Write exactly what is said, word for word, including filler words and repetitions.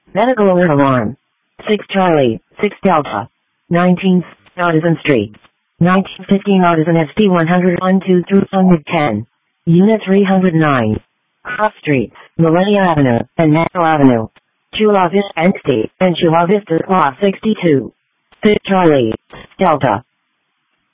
Medical alert alarm. six Charlie, six Delta. nineteen Artisan Street. nineteen fifteen Artisan S P one oh one two through one ten. Unit three oh nine. Cross Streets, Millennia Avenue, and Narrow Avenue. Chula Vista Entity, and Chula Vista Law sixty-two. six Charlie, Delta.